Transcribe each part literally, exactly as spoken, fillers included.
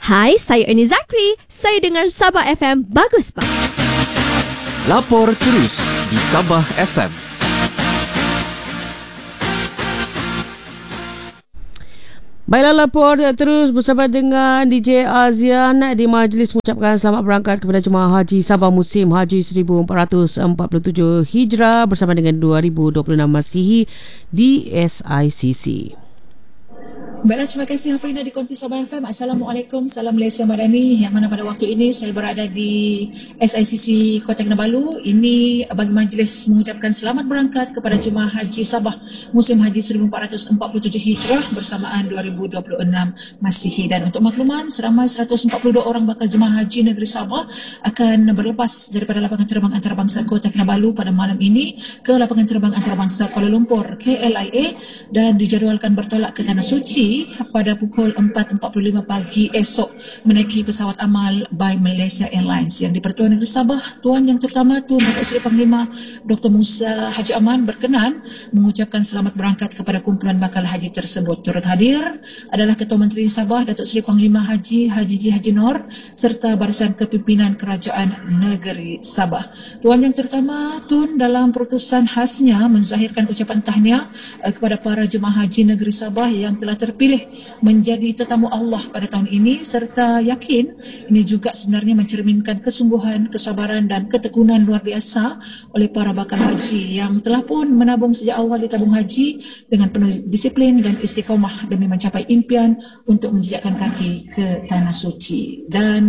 Hai, saya Ernie Zakri. Saya dengar Sabah F M. Bagus, Pak. Lapor terus di Sabah F M. Baiklah, lapor terus bersama dengan D J Azian di majlis mengucapkan selamat berangkat kepada Jemaah Haji Sabah musim Haji seribu empat ratus empat puluh tujuh Hijrah bersama dengan dua ribu dua puluh enam Masihi di S I C C. Baiklah, terima kasih Hafrina di Konti Sabah F M. Assalamualaikum, salam Malaysia Madani, yang mana pada waktu ini saya berada di S I C C Kota Kinabalu. Ini bagi majlis mengucapkan selamat berangkat kepada Jemaah Haji Sabah musim Haji seribu empat ratus empat puluh tujuh Hijrah bersamaan dua ribu dua puluh enam Masihi. Dan untuk makluman, seramai seratus empat puluh dua orang bakal Jemaah Haji Negeri Sabah akan berlepas daripada lapangan terbang antarabangsa Kota Kinabalu pada malam ini ke lapangan terbang antarabangsa Kuala Lumpur K L I A dan dijadualkan bertolak ke Tanah Suci pada pukul empat empat puluh lima pagi esok menaiki pesawat amal by Malaysia Airlines. Yang di-Pertuan Negeri Sabah, Tuan Yang Terutama Tun Datuk Seri Panglima Doktor Musa Haji Aman berkenan mengucapkan selamat berangkat kepada kumpulan bakal haji tersebut. Turut hadir adalah Ketua Menteri Sabah Datuk Seri Panglima Haji Haji Ji Haji Nor serta barisan kepimpinan Kerajaan Negeri Sabah. Tuan Yang Terutama Tun dalam perutusan khasnya menzahirkan ucapan tahniah eh, kepada para jemaah haji Negeri Sabah yang telah terpilih pilih menjadi tetamu Allah pada tahun ini, serta yakin ini juga sebenarnya mencerminkan kesungguhan, kesabaran dan ketekunan luar biasa oleh para bakal haji yang telah pun menabung sejak awal di tabung haji dengan penuh disiplin dan istiqamah demi mencapai impian untuk menjejakkan kaki ke Tanah Suci. Dan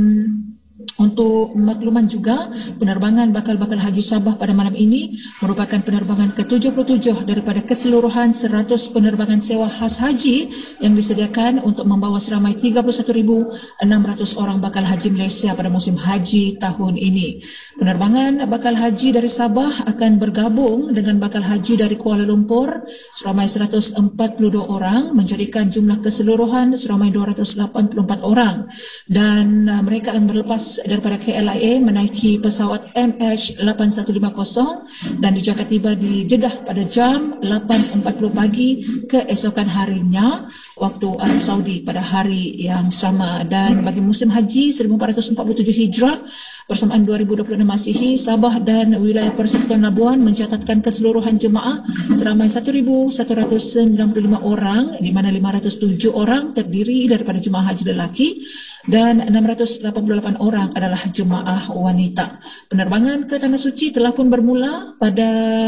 untuk makluman juga, penerbangan bakal-bakal haji Sabah pada malam ini merupakan penerbangan ke tujuh puluh tujuh daripada keseluruhan seratus penerbangan sewa khas haji yang disediakan untuk membawa seramai tiga puluh satu ribu enam ratus orang bakal haji Malaysia pada musim haji tahun ini. Penerbangan bakal haji dari Sabah akan bergabung dengan bakal haji dari Kuala Lumpur seramai seratus empat puluh dua orang, menjadikan jumlah keseluruhan seramai dua ratus lapan puluh empat orang. Dan uh, mereka akan berlepas daripada K L I A menaiki pesawat M H lapan satu lima kosong dan dijangka tiba di Jeddah pada jam lapan empat puluh pagi keesokan harinya waktu Arab Saudi pada hari yang sama. Dan bagi musim haji seribu empat ratus empat puluh tujuh Hijrah bersamaan dua ribu dua puluh enam Masihi, Sabah dan wilayah Persekutuan Labuan mencatatkan keseluruhan jemaah seramai satu ribu satu ratus sembilan puluh lima orang, di mana lima ratus tujuh orang terdiri daripada jemaah haji lelaki dan enam ratus lapan puluh lapan orang adalah jemaah wanita. Penerbangan ke Tanah Suci telah pun bermula pada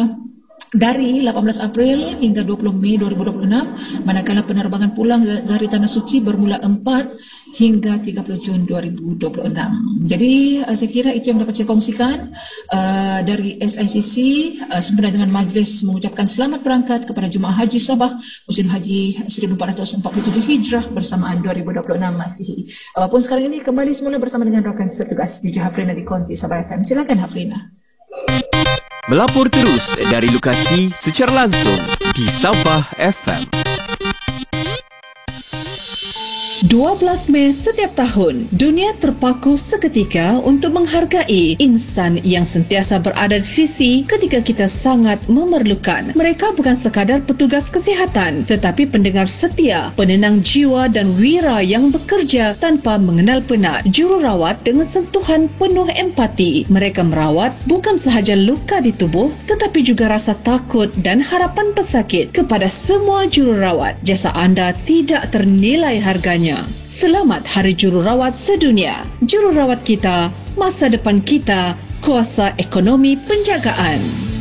dari lapan belas April hingga dua puluh Mei dua ribu dua puluh enam, manakala penerbangan pulang dari Tanah Suci bermula empat hingga tiga puluh Jun dua ribu dua puluh enam. Jadi uh, saya kira itu yang dapat saya kongsikan uh, dari S I C C uh, sempena dengan majlis mengucapkan selamat berangkat kepada Jemaah Haji Sabah musim Haji seribu empat ratus empat puluh tujuh Hijrah bersamaan dua ribu dua puluh enam Masihi. Walaupun sekarang ini kembali semula bersama dengan rakan setugas D J Hafrina di Konti Sabah F M. Silakan Hafrina. Melapor terus dari lokasi secara langsung di Sabah F M. dua belas Mei setiap tahun, dunia terpaku seketika untuk menghargai insan yang sentiasa berada di sisi ketika kita sangat memerlukan. Mereka bukan sekadar petugas kesihatan, tetapi pendengar setia, penenang jiwa dan wira yang bekerja tanpa mengenal penat. Jururawat dengan sentuhan penuh empati. Mereka merawat bukan sahaja luka di tubuh, tetapi juga rasa takut dan harapan pesakit. Kepada semua jururawat, jasa anda tidak ternilai harganya. Selamat Hari Jururawat Sedunia. Jururawat kita, masa depan kita, kuasa ekonomi penjagaan.